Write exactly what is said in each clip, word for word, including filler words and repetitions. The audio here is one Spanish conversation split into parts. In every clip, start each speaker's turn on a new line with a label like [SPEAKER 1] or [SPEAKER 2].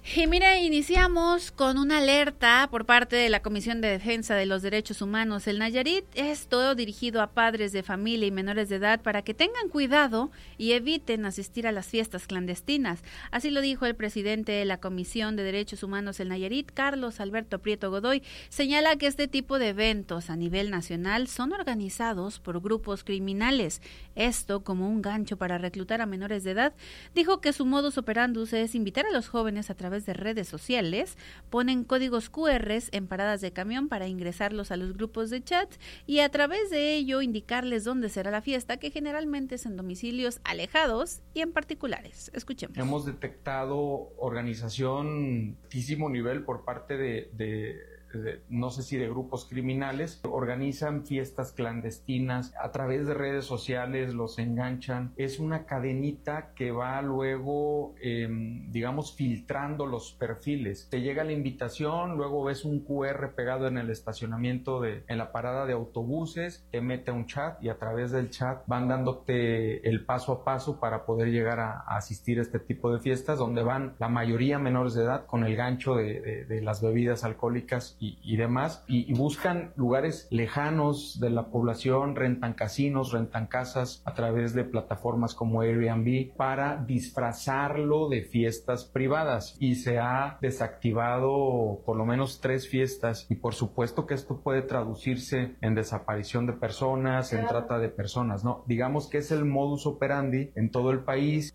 [SPEAKER 1] Y mire, iniciamos con una alerta por parte de la Comisión de Defensa de los Derechos Humanos el Nayarit. Esto dirigido a padres de familia y menores de edad para que tengan cuidado y eviten asistir a las fiestas clandestinas. Así lo dijo el presidente de la Comisión de Derechos Humanos el Nayarit, Carlos Alberto Prieto Godoy. Señala que este tipo de eventos a nivel nacional son organizados por grupos criminales. Esto como un gancho para reclutar a menores de edad. Dijo que su modus operandus es invitar a los jóvenes a través de redes sociales, ponen códigos cu erres en paradas de camión para ingresarlos a los grupos de chat y a través de ello indicarles dónde será la fiesta, que generalmente es en domicilios alejados y en particulares. Escuchemos.
[SPEAKER 2] Hemos detectado organización de altísimo nivel por parte de, de De, no sé si de grupos criminales, organizan fiestas clandestinas a través de redes sociales, los enganchan. Es una cadenita que va luego, eh, digamos, filtrando los perfiles. Te llega la invitación, luego ves un cu erre pegado en el estacionamiento, de, en la parada de autobuses, te mete a un chat y a través del chat van dándote el paso a paso para poder llegar a, a asistir a este tipo de fiestas, donde van la mayoría menores de edad con el gancho de, de, de las bebidas alcohólicas Y, y demás, y, y buscan lugares lejanos de la población, rentan casinos, rentan casas a través de plataformas como Airbnb para disfrazarlo de fiestas privadas, y se ha desactivado por lo menos tres fiestas, y por supuesto que esto puede traducirse en desaparición de personas, en trata de personas, ¿no? Digamos que es el modus operandi en todo el país.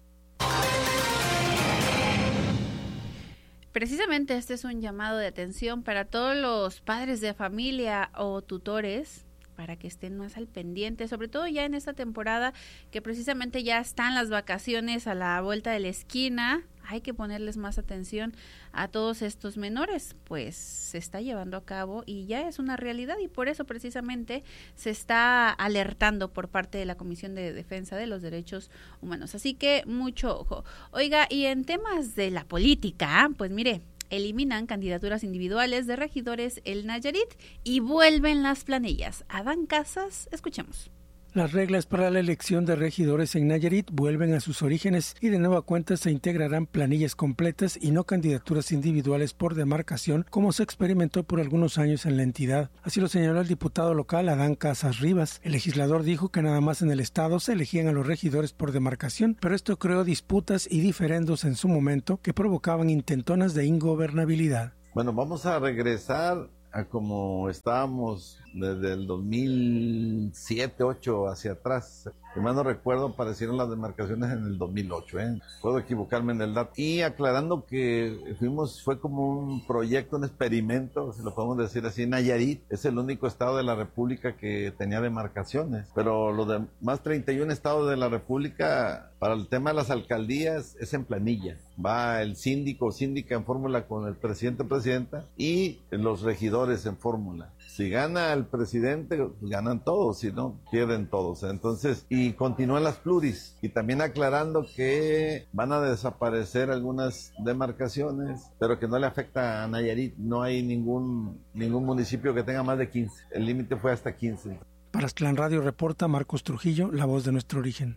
[SPEAKER 1] Precisamente este es un llamado de atención para todos los padres de familia o tutores, para que estén más al pendiente, sobre todo ya en esta temporada que precisamente ya están las vacaciones a la vuelta de la esquina. Hay que ponerles más atención a todos estos menores, pues se está llevando a cabo y ya es una realidad, y por eso precisamente se está alertando por parte de la Comisión de Defensa de los Derechos Humanos. Así que mucho ojo. Oiga, y en temas de la política, pues mire, eliminan candidaturas individuales de regidores el Nayarit y vuelven las planillas. Adán Casas, escuchemos.
[SPEAKER 3] Las reglas para la elección de regidores en Nayarit vuelven a sus orígenes y de nueva cuenta se integrarán planillas completas y no candidaturas individuales por demarcación, como se experimentó por algunos años en la entidad. Así lo señaló el diputado local Adán Casas Rivas. El legislador dijo que nada más en el estado se elegían a los regidores por demarcación, pero esto creó disputas y diferendos en su momento que provocaban intentonas de ingobernabilidad.
[SPEAKER 4] Bueno, vamos a regresar a como estábamos desde el dos mil siete, dos mil ocho hacia atrás. Si mal no recuerdo, aparecieron las demarcaciones en el dos mil ocho, ¿eh? Puedo equivocarme en el dato. Y aclarando que fuimos, fue como un proyecto, un experimento, si lo podemos decir así. Nayarit es el único estado de la República que tenía demarcaciones, pero los demás treinta y uno estados de la República, para el tema de las alcaldías, es en planilla. Va el síndico o síndica en fórmula con el presidente o presidenta y los regidores en fórmula. Si gana el presidente, pues ganan todos, si no, pierden todos. Entonces, y continúan las pluris. Y también aclarando que van a desaparecer algunas demarcaciones, pero que no le afecta a Nayarit. No hay ningún, ningún municipio que tenga más de quince. El límite fue hasta quince.
[SPEAKER 3] Para Aztlán Radio reporta Marcos Trujillo, la voz de nuestro origen.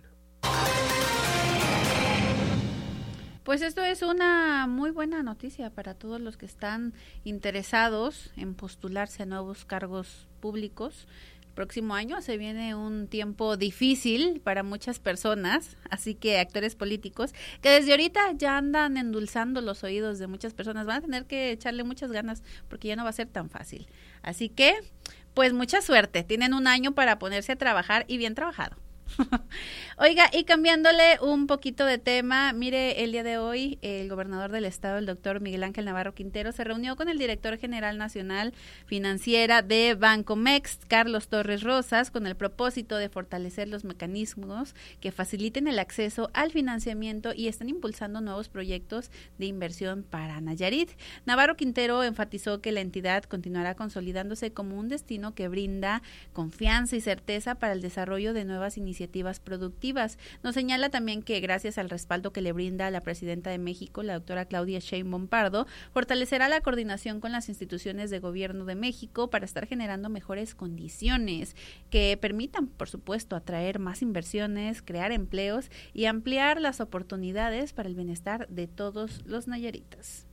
[SPEAKER 1] Pues esto es una muy buena noticia para todos los que están interesados en postularse a nuevos cargos públicos. El próximo año se viene un tiempo difícil para muchas personas, así que actores políticos que desde ahorita ya andan endulzando los oídos de muchas personas van a tener que echarle muchas ganas porque ya no va a ser tan fácil. Así que, pues mucha suerte, tienen un año para ponerse a trabajar y bien trabajado. Oiga, y cambiándole un poquito de tema, mire, el día de hoy el gobernador del estado, el doctor Miguel Ángel Navarro Quintero, se reunió con el director general nacional financiera de Bancomext, Carlos Torres Rosas, con el propósito de fortalecer los mecanismos que faciliten el acceso al financiamiento y están impulsando nuevos proyectos de inversión para Nayarit. Navarro Quintero enfatizó que la entidad continuará consolidándose como un destino que brinda confianza y certeza para el desarrollo de nuevas iniciativas iniciativas productivas. Nos señala también que gracias al respaldo que le brinda la presidenta de México, la doctora Claudia Sheinbaum Pardo, fortalecerá la coordinación con las instituciones de gobierno de México para estar generando mejores condiciones que permitan, por supuesto, atraer más inversiones, crear empleos y ampliar las oportunidades para el bienestar de todos los nayaritas.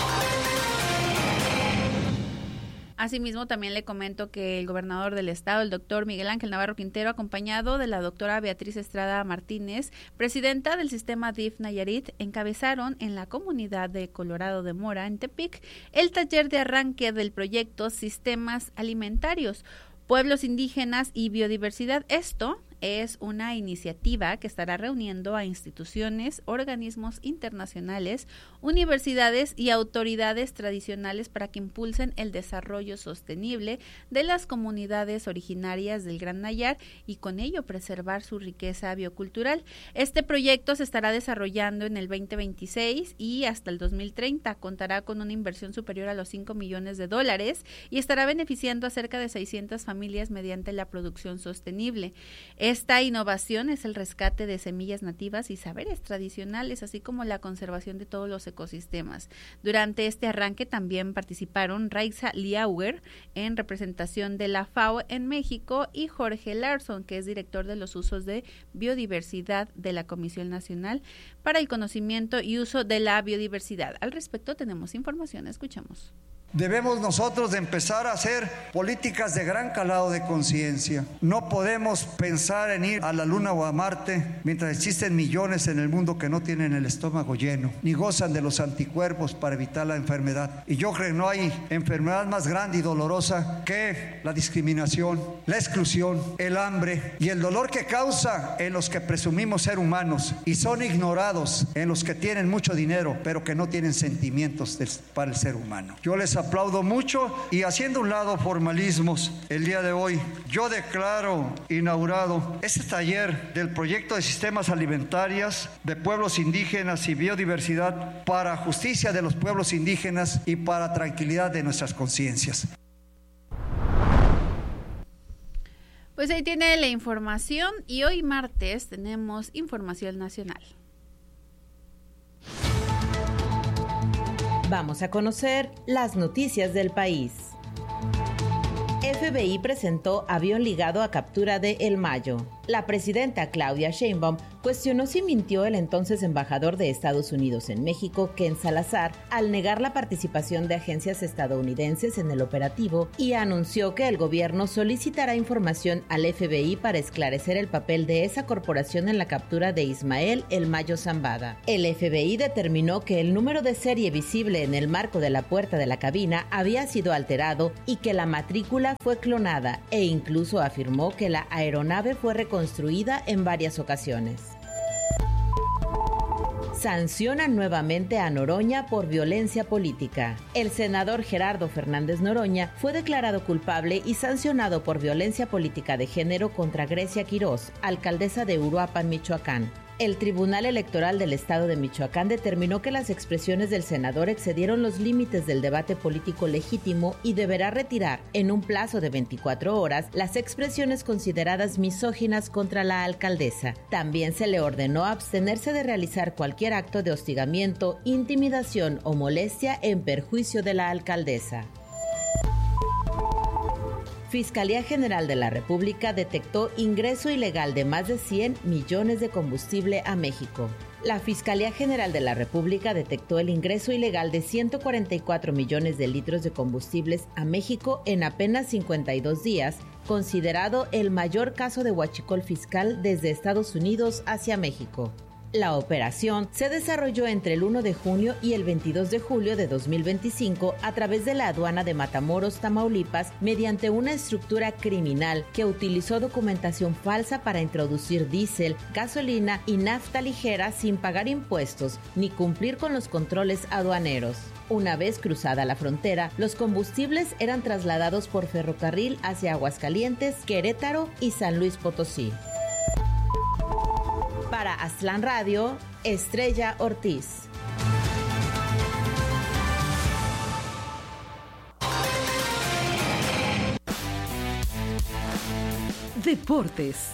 [SPEAKER 1] Asimismo, también le comento que el gobernador del estado, el doctor Miguel Ángel Navarro Quintero, acompañado de la doctora Beatriz Estrada Martínez, presidenta del sistema D I F Nayarit, encabezaron en la comunidad de Colorado de Mora, en Tepic, el taller de arranque del proyecto Sistemas Alimentarios, Pueblos Indígenas y Biodiversidad. Esto es una iniciativa que estará reuniendo a instituciones, organismos internacionales, universidades y autoridades tradicionales para que impulsen el desarrollo sostenible de las comunidades originarias del Gran Nayar y con ello preservar su riqueza biocultural. Este proyecto se estará desarrollando en el veinte veintiséis y hasta el dos mil treinta. Contará con una inversión superior a los cinco millones de dólares y estará beneficiando a cerca de seiscientas familias mediante la producción sostenible. Esta innovación es el rescate de semillas nativas y saberes tradicionales, así como la conservación de todos los ecosistemas. Durante este arranque también participaron Raiza Liauer, en representación de la F A O en México, y Jorge Larson, que es director de los usos de biodiversidad de la Comisión Nacional para el Conocimiento y Uso de la Biodiversidad. Al respecto tenemos información, escuchamos.
[SPEAKER 5] Debemos nosotros de empezar a hacer políticas de gran calado de conciencia. No podemos pensar en ir a la Luna o a Marte mientras existen millones en el mundo que no tienen el estómago lleno, ni gozan de los anticuerpos para evitar la enfermedad. Y yo creo que no hay enfermedad más grande y dolorosa que la discriminación, la exclusión, el hambre y el dolor que causa en los que presumimos ser humanos y son ignorados en los que tienen mucho dinero, pero que no tienen sentimientos del, para el ser humano. Yo les aplaudo mucho y haciendo un lado formalismos, el día de hoy yo declaro inaugurado este taller del proyecto de sistemas alimentarios de pueblos indígenas y biodiversidad para justicia de los pueblos indígenas y para tranquilidad de nuestras conciencias.
[SPEAKER 1] Pues ahí tiene la información y hoy martes tenemos información nacional.
[SPEAKER 6] Vamos a conocer las noticias del país. F B I presentó avión ligado a captura de El Mayo. La presidenta Claudia Sheinbaum cuestionó si mintió el entonces embajador de Estados Unidos en México, Ken Salazar, al negar la participación de agencias estadounidenses en el operativo y anunció que el gobierno solicitará información al F B I para esclarecer el papel de esa corporación en la captura de Ismael El Mayo Zambada. El F B I determinó que el número de serie visible en el marco de la puerta de la cabina había sido alterado y que la matrícula fue clonada, e incluso afirmó que la aeronave fue reconstruida en varias ocasiones. Sancionan nuevamente a Noroña por violencia política. El senador Gerardo Fernández Noroña fue declarado culpable y sancionado por violencia política de género contra Grecia Quirós, alcaldesa de Uruapan, Michoacán. El Tribunal Electoral del Estado de Michoacán determinó que las expresiones del senador excedieron los límites del debate político legítimo y deberá retirar, en un plazo de veinticuatro horas, las expresiones consideradas misóginas contra la alcaldesa. También se le ordenó abstenerse de realizar cualquier acto de hostigamiento, intimidación o molestia en perjuicio de la alcaldesa. Fiscalía General de la República detectó ingreso ilegal de más de cien millones de combustible a México. La Fiscalía General de la República detectó el ingreso ilegal de ciento cuarenta y cuatro millones de litros de combustibles a México en apenas cincuenta y dos días, considerado el mayor caso de huachicol fiscal desde Estados Unidos hacia México. La operación se desarrolló entre el primero de junio y el veintidós de julio de dos mil veinticinco a través de la aduana de Matamoros, Tamaulipas, mediante una estructura criminal que utilizó documentación falsa para introducir diésel, gasolina y nafta ligera sin pagar impuestos ni cumplir con los controles aduaneros. Una vez cruzada la frontera, los combustibles eran trasladados por ferrocarril hacia Aguascalientes, Querétaro y San Luis Potosí. Para Aztlán Radio, Estrella Ortiz.
[SPEAKER 7] Deportes.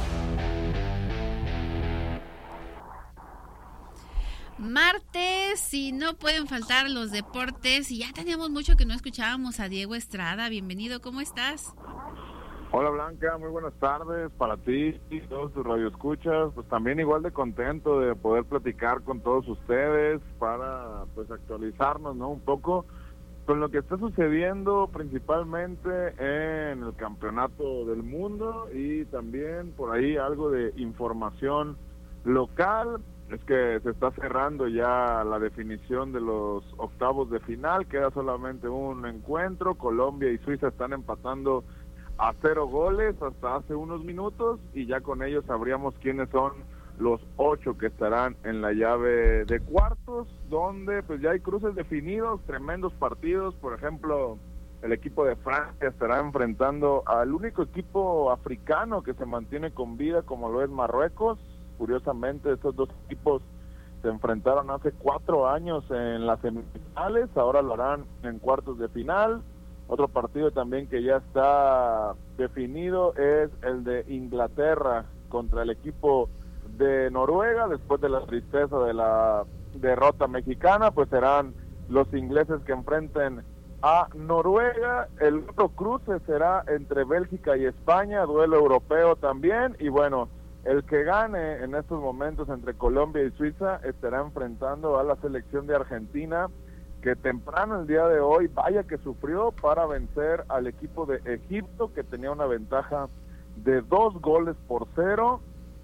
[SPEAKER 1] Martes, y no pueden faltar los deportes, y ya teníamos mucho que no escuchábamos a Diego Estrada. Bienvenido, ¿cómo estás?
[SPEAKER 8] Hola Blanca, muy buenas tardes para ti y todos tus radioescuchas. Pues también igual de contento de poder platicar con todos ustedes para pues actualizarnos, ¿no? Un poco con lo que está sucediendo principalmente en el campeonato del mundo y también por ahí algo de información local. Es que se está cerrando ya la definición de los octavos de final, queda solamente un encuentro. Colombia y Suiza están empatando a cero goles hasta hace unos minutos y ya con ellos sabríamos quiénes son los ocho que estarán en la llave de cuartos, donde pues ya hay cruces definidos, tremendos partidos. Por ejemplo, el equipo de Francia estará enfrentando al único equipo africano que se mantiene con vida, como lo es Marruecos. Curiosamente, estos dos equipos se enfrentaron hace cuatro años en las semifinales, ahora lo harán en cuartos de final. Otro partido también que ya está definido es el de Inglaterra contra el equipo de Noruega. Después de la tristeza de la derrota mexicana, pues serán los ingleses que enfrenten a Noruega. El otro cruce será entre Bélgica y España, duelo europeo también, y bueno, el que gane en estos momentos entre Colombia y Suiza estará enfrentando a la selección de Argentina, que temprano el día de hoy, vaya que sufrió para vencer al equipo de Egipto, que tenía una ventaja de dos goles por cero,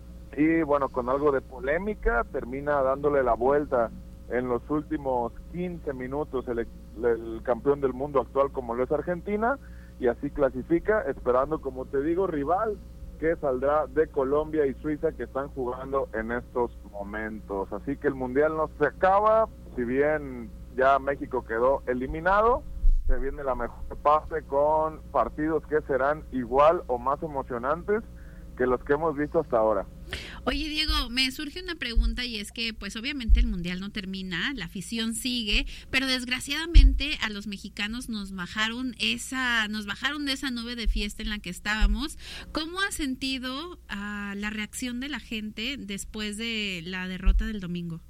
[SPEAKER 8] y bueno, con algo de polémica, termina dándole la vuelta en los últimos quince minutos el, el campeón del mundo actual, como lo es Argentina, y así clasifica, esperando, como te digo, rival que saldrá de Colombia y Suiza, que están jugando en estos momentos. Así que el Mundial no se acaba, si bien ya México quedó eliminado, se viene la mejor parte con partidos que serán igual o más emocionantes que los que hemos visto hasta ahora.
[SPEAKER 1] Oye, Diego, me surge una pregunta, y es que pues obviamente el Mundial no termina, la afición sigue, pero desgraciadamente a los mexicanos nos bajaron esa, nos bajaron de esa nube de fiesta en la que estábamos. ¿Cómo has sentido uh, la reacción de la gente después de la derrota del domingo?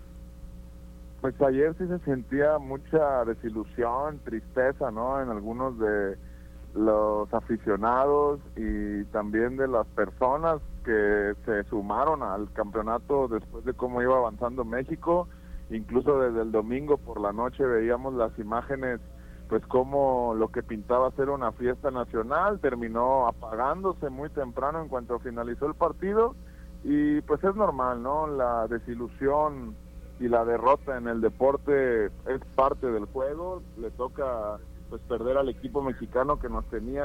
[SPEAKER 8] Pues ayer sí se sentía mucha desilusión, tristeza, ¿no? En algunos de los aficionados y también de las personas que se sumaron al campeonato después de cómo iba avanzando México. Incluso desde el domingo por la noche veíamos las imágenes, pues como lo que pintaba ser una fiesta nacional terminó apagándose muy temprano en cuanto finalizó el partido, y pues es normal, ¿no? La desilusión y la derrota en el deporte es parte del juego. Le toca pues perder al equipo mexicano que nos tenía